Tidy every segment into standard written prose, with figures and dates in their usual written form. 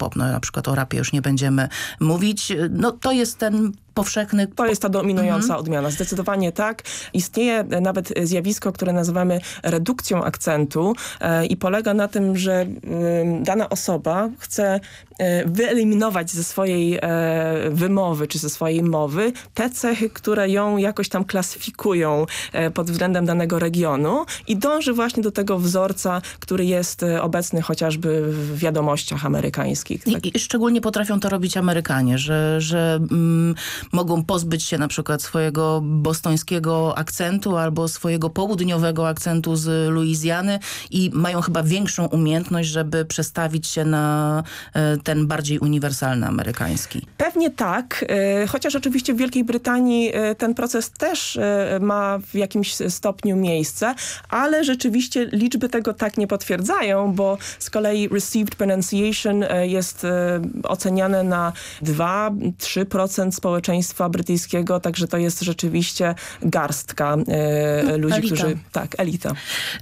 pop. No, na przykład o rapie już nie będziemy mówić. No to jest ten powszechny... To jest ta dominująca odmiana. Zdecydowanie tak. Istnieje nawet zjawisko, które nazywamy redukcją akcentu i polega na tym, że dana osoba chce wyeliminować ze swojej wymowy czy ze swojej mowy te cechy, które ją jakoś tam klasyfikują pod względem danego regionu i dąży właśnie do tego wzorca, który jest obecny chociażby w wiadomościach amerykańskich. Tak? I szczególnie potrafią to robić Amerykanie, że mogą pozbyć się na przykład swojego bostońskiego akcentu albo swojego południowego akcentu z Luizjany i mają chyba większą umiejętność, żeby przestawić się na ten bardziej uniwersalny amerykański. Pewnie tak, chociaż oczywiście w Wielkiej Brytanii ten proces też ma w jakimś stopniu miejsce, ale rzeczywiście liczby tego tak nie potwierdzają, bo z kolei received pronunciation jest oceniane na 2-3% społeczeństwa brytyjskiego, także to jest rzeczywiście garstka ludzi, elita. którzy... Tak, elita.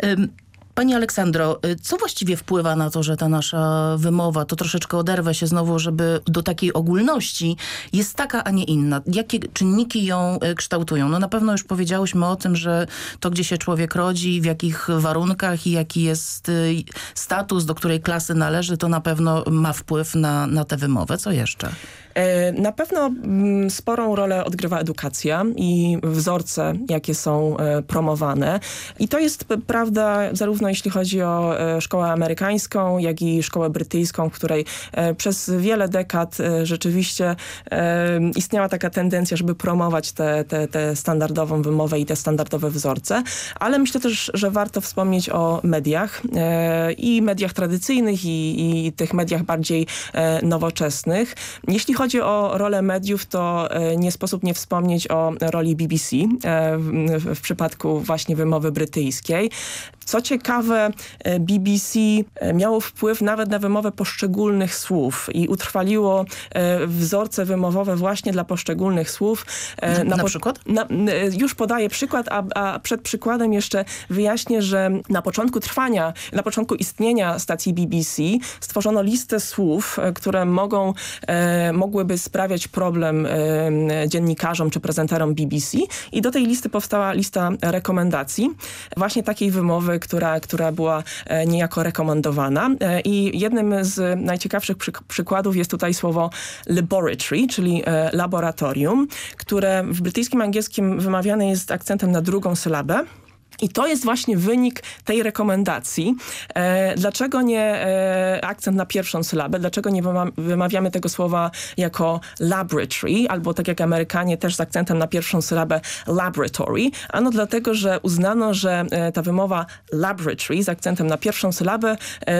Pani Aleksandro, co właściwie wpływa na to, że ta nasza wymowa, to troszeczkę oderwę się znowu, żeby do takiej ogólności jest taka, a nie inna? Jakie czynniki ją kształtują? No na pewno już powiedziałyśmy o tym, że to, gdzie się człowiek rodzi, w jakich warunkach i jaki jest status, do której klasy należy, to na pewno ma wpływ na tę wymowę. Co jeszcze? Na pewno sporą rolę odgrywa edukacja i wzorce, jakie są promowane. I to jest prawda zarówno jeśli chodzi o szkołę amerykańską, jak i szkołę brytyjską, w której przez wiele dekad rzeczywiście istniała taka tendencja, żeby promować tę standardową wymowę i te standardowe wzorce. Ale myślę też, że warto wspomnieć o mediach i mediach tradycyjnych i tych mediach bardziej nowoczesnych. Jeśli chodzi o rolę mediów, to nie sposób nie wspomnieć o roli BBC w przypadku właśnie wymowy brytyjskiej. Co ciekawe, BBC miało wpływ nawet na wymowę poszczególnych słów i utrwaliło wzorce wymowowe właśnie dla poszczególnych słów. Na przykład? Już podaję przykład, a przed przykładem jeszcze wyjaśnię, że na początku istnienia stacji BBC stworzono listę słów, które mogłyby sprawiać problem dziennikarzom czy prezenterom BBC i do tej listy powstała lista rekomendacji właśnie takiej wymowy, która była niejako rekomendowana. I jednym z najciekawszych przykładów jest tutaj słowo laboratory, czyli laboratorium, które w brytyjskim angielskim wymawiane jest akcentem na drugą sylabę. I to jest właśnie wynik tej rekomendacji. Dlaczego nie akcent na pierwszą sylabę? Dlaczego nie wymawiamy tego słowa jako laboratory, albo tak jak Amerykanie też z akcentem na pierwszą sylabę laboratory? Ano dlatego, że uznano, że ta wymowa laboratory z akcentem na pierwszą sylabę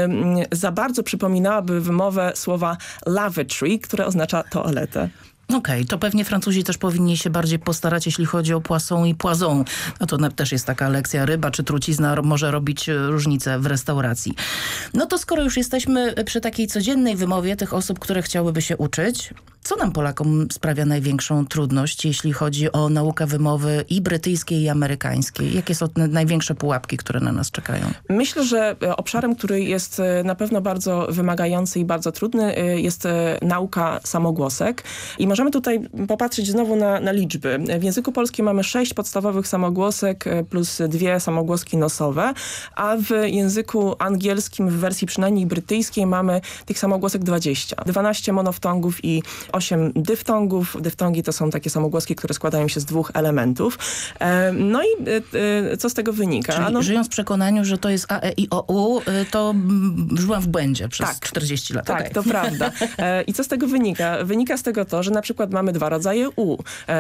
za bardzo przypominałaby wymowę słowa lavatory, które oznacza toaletę. Okej, to pewnie Francuzi też powinni się bardziej postarać, jeśli chodzi o poisson i poison. No to też jest taka lekcja, ryba czy trucizna może robić różnicę w restauracji. No to skoro już jesteśmy przy takiej codziennej wymowie tych osób, które chciałyby się uczyć, co nam Polakom sprawia największą trudność, jeśli chodzi o naukę wymowy i brytyjskiej, i amerykańskiej? Jakie są największe pułapki, które na nas czekają? Myślę, że obszarem, który jest na pewno bardzo wymagający i bardzo trudny, jest nauka samogłosek. I możemy tutaj popatrzeć znowu na liczby. W języku polskim mamy 6 podstawowych samogłosek plus 2 samogłoski nosowe, a w języku angielskim w wersji przynajmniej brytyjskiej mamy tych samogłosek 20. 12 monoftongów i 8 dyftongów. Dyftongi to są takie samogłoski, które składają się z 2 elementów. No i co z tego wynika? Czyli żyjąc w przekonaniu, że to jest A, E, I, O, U, to żyłam w błędzie przez 40 lat. Tak, okay. To prawda. I co z tego wynika? Wynika z tego to, że na przykład mamy 2 rodzaje U,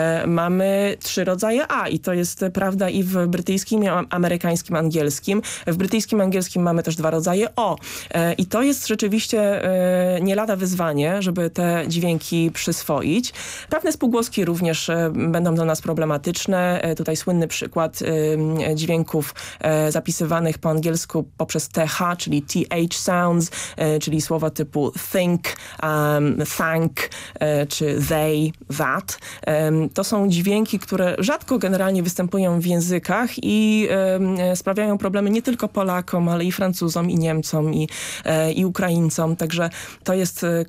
mamy 3 rodzaje A i to jest prawda i w brytyjskim, i amerykańskim angielskim. W brytyjskim angielskim mamy też 2 rodzaje O. I to jest rzeczywiście nie lada wyzwanie, żeby te dźwięki przyswoić. Pewne spółgłoski również będą dla nas problematyczne. Tutaj słynny przykład dźwięków zapisywanych po angielsku poprzez TH, czyli TH sounds, czyli słowa typu think, thank, czy they, that. To są dźwięki, które rzadko generalnie występują w językach i sprawiają problemy nie tylko Polakom, ale i Francuzom, i Niemcom, i Ukraińcom. Także to jest